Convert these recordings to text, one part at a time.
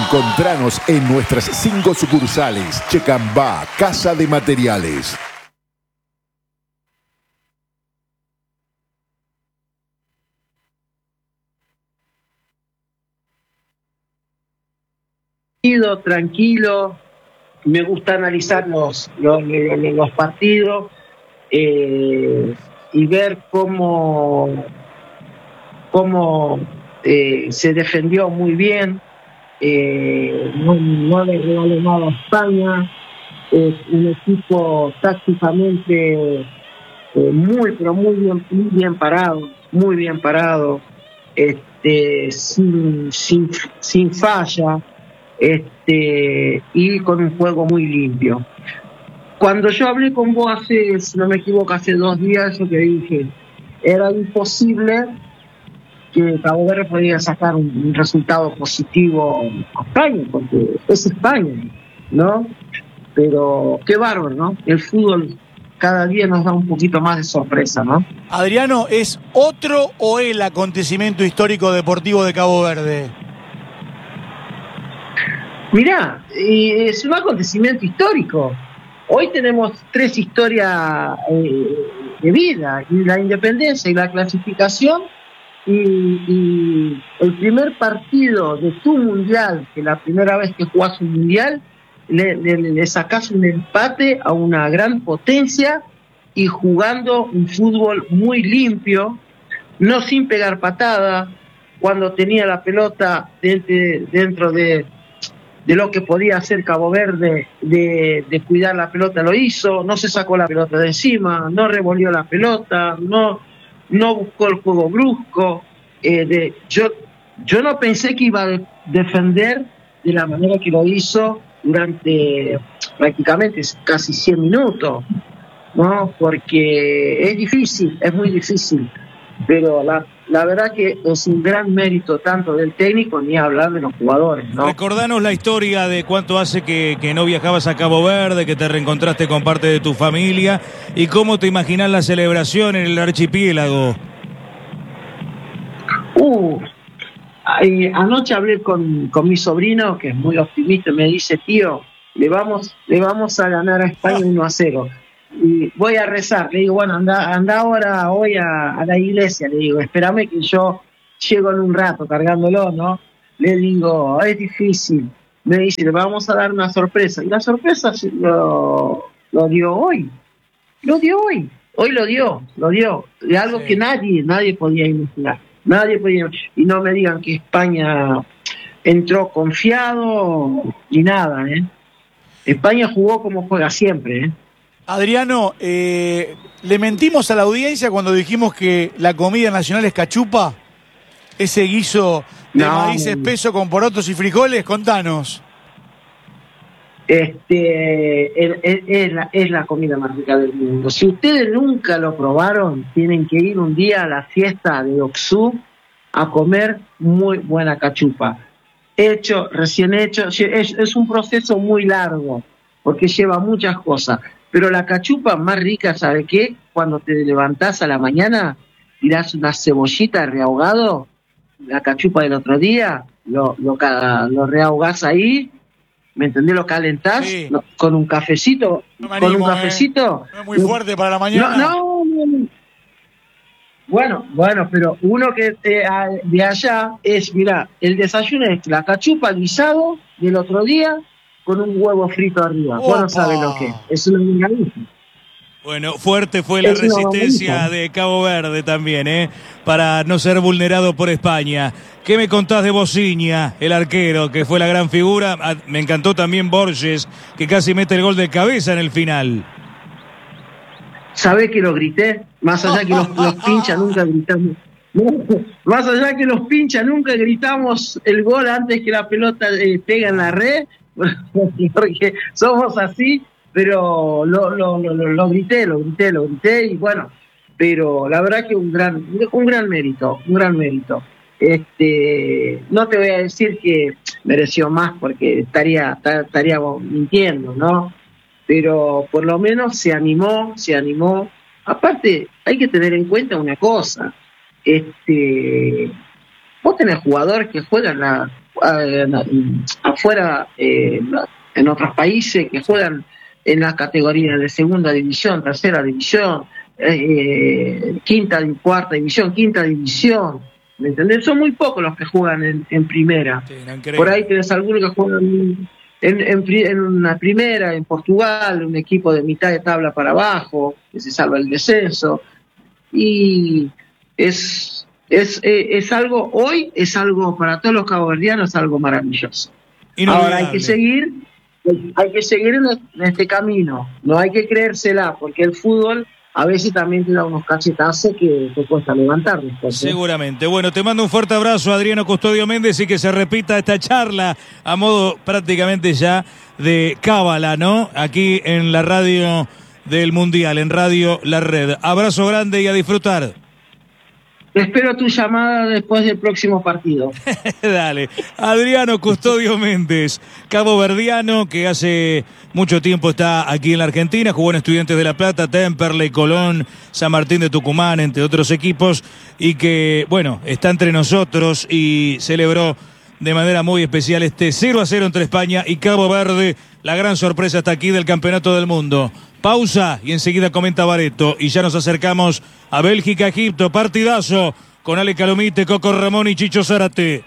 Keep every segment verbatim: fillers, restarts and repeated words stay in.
Encontranos en nuestras cinco sucursales. Checambá, Casa de Materiales. Tranquilo, me gusta analizar los, los, los, los partidos eh, y ver cómo, cómo eh, se defendió muy bien, eh, no, no le regaló nada a España, es un equipo tácticamente eh, muy, pero muy bien, muy bien parado, muy bien parado, este, sin, sin, sin falla. Este, y con un juego muy limpio. Cuando yo hablé con vos hace, si no me equivoco, hace dos días, yo te dije, era imposible que Cabo Verde podía sacar un, un resultado positivo a España, porque es España, ¿no? Pero qué bárbaro, ¿no? El fútbol cada día nos da un poquito más de sorpresa, ¿no? Adriano, ¿es otro o el acontecimiento histórico deportivo de Cabo Verde? Mirá, es un acontecimiento histórico. Hoy tenemos tres historias eh, de vida, y la independencia y la clasificación, y, y el primer partido de tu mundial, que la primera vez que jugás un mundial, le, le, le sacás un empate a una gran potencia y jugando un fútbol muy limpio, no sin pegar patada, cuando tenía la pelota dentro, dentro de... de lo que podía hacer Cabo Verde, de, de cuidar la pelota, lo hizo, no se sacó la pelota de encima, no revolvió la pelota, no, no buscó el juego brusco. Eh, de, yo, yo no pensé que iba a defender de la manera que lo hizo durante prácticamente casi cien minutos, ¿no? Porque es difícil, es muy difícil, pero la, la verdad que es un gran mérito tanto del técnico, ni hablar de los jugadores, ¿no? Recordanos la historia de cuánto hace que, que no viajabas a Cabo Verde, que te reencontraste con parte de tu familia, y cómo te imaginás la celebración en el archipiélago. Uh, eh, anoche hablé con, con mi sobrino, que es muy optimista, me dice, tío, le vamos, le vamos a ganar a España uno a cero. Y voy a rezar, le digo, bueno, anda, anda ahora hoy a, a la iglesia, le digo, espérame que yo llego en un rato cargándolo, ¿no? Le digo, es difícil. Me dice, le vamos a dar una sorpresa. Y la sorpresa lo, lo dio hoy. Lo dio hoy. Hoy lo dio, lo dio. De algo sí. que nadie, nadie podía imaginar. Nadie podía. Y no me digan que España entró confiado ni nada, ¿eh? España jugó como juega siempre, ¿eh? Adriano, eh, ¿le mentimos a la audiencia cuando dijimos que la comida nacional es cachupa? Ese guiso de no. maíz espeso con porotos y frijoles, contanos. Este es, es, es, la, es la comida más rica del mundo. Si ustedes nunca lo probaron, tienen que ir un día a la fiesta de Oxú a comer muy buena cachupa. Hecho, recién hecho, es, es un proceso muy largo, porque lleva muchas cosas. Pero la cachupa más rica, ¿sabe qué? Cuando te levantás a la mañana, tirás una cebollita rehogado, la cachupa del otro día, lo, lo, lo rehogás ahí, ¿me entendés? Lo calentás sí. lo, con un cafecito, no me con animo, un cafecito. Eh. No es muy fuerte para la mañana. No, no, no. Bueno, bueno, pero uno que eh, de allá es, mira, el desayuno es la cachupa guisado del otro día, con un huevo frito arriba. Opa. Vos no sabés lo que es. Es una milanesa. Bueno, fuerte fue la es resistencia de Cabo Verde también, ¿eh? Para no ser vulnerado por España. ¿Qué me contás de Bociña, el arquero, que fue la gran figura? Me encantó también Borges, que casi mete el gol de cabeza en el final. ¿Sabés que lo grité? Más allá que los, los pinchas nunca gritamos. Más allá que los pinchas nunca gritamos el gol antes que la pelota eh, pega en la red. Porque somos así, pero lo, lo, lo, lo grité, lo grité, lo grité y bueno, pero la verdad que un gran, un gran mérito, un gran mérito. Este, no te voy a decir que mereció más porque estaría, estaría mintiendo, ¿no? Pero por lo menos se animó, se animó. Aparte, hay que tener en cuenta una cosa, este, vos tenés jugadores que juegan la eh, afuera, eh, en otros países que juegan en las categorías de segunda división, tercera división, eh, quinta y cuarta división, quinta división, ¿me entendés? Son muy pocos los que juegan en, en primera. Sí, no, por ahí tenés algunos que juegan en, en, en una primera, en Portugal, un equipo de mitad de tabla para abajo, que se salva el descenso, y es, es, es algo, hoy es algo, para todos los caboverdianos, es algo maravilloso. Ahora hay que seguir, hay que seguir en este camino, no hay que creérsela, porque el fútbol a veces también te da unos cachetazos que te cuesta levantar después, ¿eh? Seguramente. Bueno, te mando un fuerte abrazo, Adriano Custodio Méndez, y que se repita esta charla a modo prácticamente ya de cábala, ¿no? Aquí en la radio del Mundial, en Radio La Red. Abrazo grande y a disfrutar. Espero tu llamada después del próximo partido. Dale. Adriano Custodio Méndez, caboverdiano que hace mucho tiempo está aquí en la Argentina, jugó en Estudiantes de La Plata, Temperley, Colón, San Martín de Tucumán, entre otros equipos, y que, bueno, está entre nosotros y celebró de manera muy especial este cero a cero entre España y Cabo Verde, la gran sorpresa hasta aquí del Campeonato del Mundo. Pausa y enseguida comenta Bareto, y ya nos acercamos a Bélgica, Egipto, partidazo con Ale Calomite, Coco Ramón y Chicho Zárate.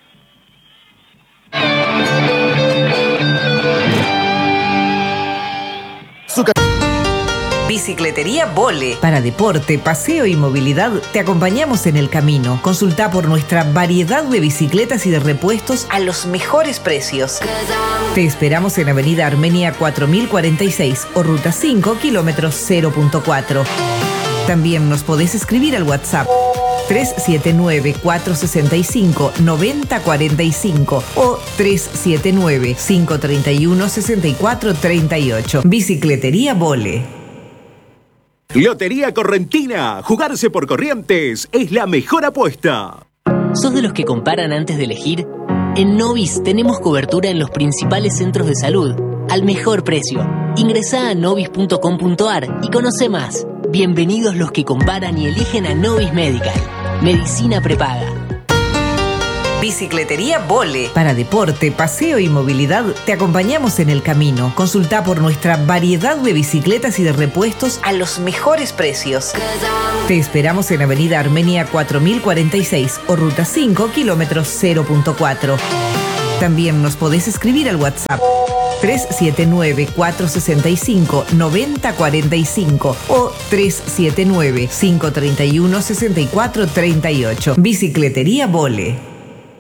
Bicicletería Vole. Para deporte, paseo y movilidad, te acompañamos en el camino. Consulta por nuestra variedad de bicicletas y de repuestos a los mejores precios. Te esperamos en Avenida Armenia cuatro mil cuarenta y seis o Ruta cinco, kilómetros cero punto cuatro. También nos podés escribir al WhatsApp tres siete nueve, cuatro seis cinco, nueve cero cuatro cinco o tres siete nueve, cinco tres uno, seis cuatro tres ocho. Bicicletería Vole. Lotería Correntina. Jugarse por Corrientes es la mejor apuesta. ¿Sos de los que comparan antes de elegir? En Novis tenemos cobertura en los principales centros de salud, al mejor precio. Ingresá a novis punto com punto ar y conoce más. Bienvenidos los que comparan y eligen a Novis Medical. Medicina prepaga. Bicicletería Vole. Para deporte, paseo y movilidad, te acompañamos en el camino. Consulta por nuestra variedad de bicicletas y de repuestos a los mejores precios. Te esperamos en Avenida Armenia cuatro mil cuarenta y seis o Ruta cinco, kilómetros cero punto cuatro. También nos podés escribir al WhatsApp tres siete nueve, cuatro seis cinco, nueve cero cuatro cinco o tres siete nueve, cinco tres uno, seis cuatro tres ocho. Bicicletería Vole.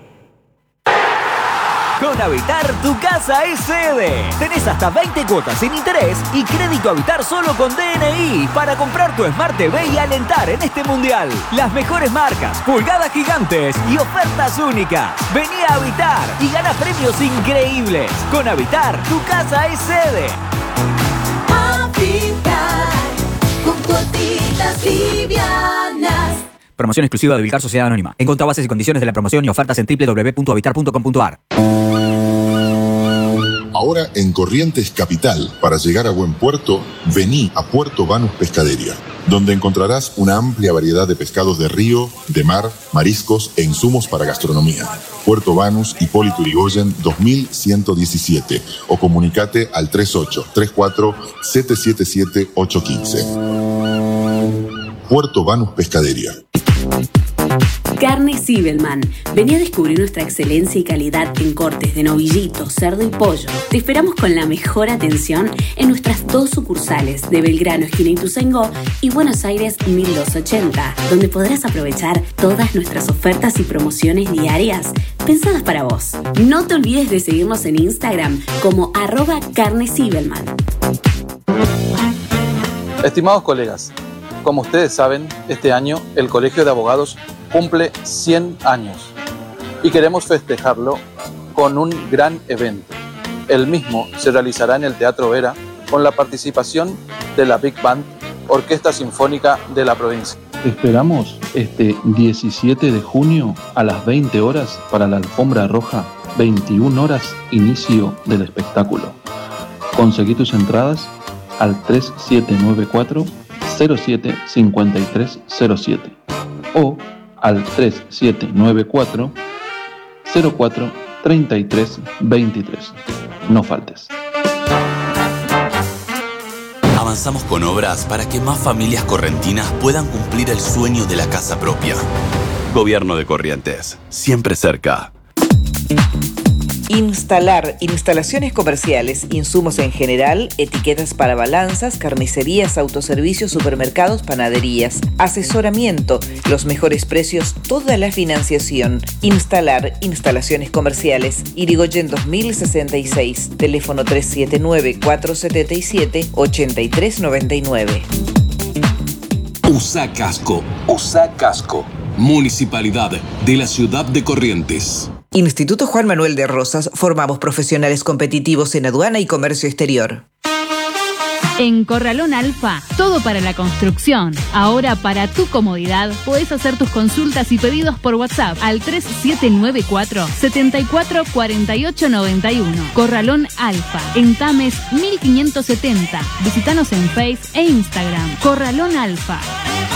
Con Habitar, tu casa es sede. Tenés hasta veinte cuotas sin interés y crédito Habitar solo con D N I para comprar tu Smart T V y alentar en este mundial. Las mejores marcas, pulgadas gigantes y ofertas únicas. Vení a Habitar y gana premios increíbles. Con Habitar, tu casa es sede. Habitar, con cuotitas livianas. Promoción exclusiva de Vilcar Sociedad Anónima. Encontrá bases y condiciones de la promoción y ofertas en doble u doble u doble u punto habitar punto com punto ar. Ahora en Corrientes Capital, para llegar a buen puerto, vení a Puerto Banús Pescadería, donde encontrarás una amplia variedad de pescados de río, de mar, mariscos e insumos para gastronomía. Puerto Banús, Hipólito Yrigoyen dos mil ciento diecisiete o comunicate al tres ocho tres cuatro siete siete siete ocho uno cinco. Puerto Banús Pescadería. Carne Zibelman. Vení a descubrir nuestra excelencia y calidad en cortes de novillito, cerdo y pollo. Te esperamos con la mejor atención en nuestras dos sucursales de Belgrano, esquina Ituzaingó, y Buenos Aires mil doscientos ochenta, donde podrás aprovechar todas nuestras ofertas y promociones diarias pensadas para vos. No te olvides de seguirnos en Instagram como arroba Carne Zibelman. Estimados colegas, como ustedes saben, este año el Colegio de Abogados cumple cien años y queremos festejarlo con un gran evento. El mismo se realizará en el Teatro Vera con la participación de la Big Band, Orquesta Sinfónica de la provincia. Esperamos este diecisiete de junio a las veinte horas para la alfombra roja, veintiuna horas inicio del espectáculo. Conseguí tus entradas al tres siete nueve cuatro, cero siete cinco tres cero siete o al tres siete nueve cuatro, cero cuatro treinta y tres veintitrés. No faltes. Avanzamos con obras para que más familias correntinas puedan cumplir el sueño de la casa propia. Gobierno de Corrientes, siempre cerca. Instalar, instalaciones comerciales, insumos en general, etiquetas para balanzas, carnicerías, autoservicios, supermercados, panaderías, asesoramiento, los mejores precios, toda la financiación. Instalar, instalaciones comerciales, Irigoyen dos mil sesenta y seis, teléfono tres siete nueve, cuatro siete siete, ocho tres nueve nueve. Usa Casco, Usa Casco, Municipalidad de la Ciudad de Corrientes. Instituto Juan Manuel de Rosas, formamos profesionales competitivos en aduana y comercio exterior. En Corralón Alfa, todo para la construcción. Ahora, para tu comodidad, podés hacer tus consultas y pedidos por WhatsApp al tres siete nueve cuatro, siete cuatro, cuatro ocho nueve uno. Corralón Alfa, en Tames mil quinientos setenta. Visítanos en Face e Instagram. Corralón Alfa.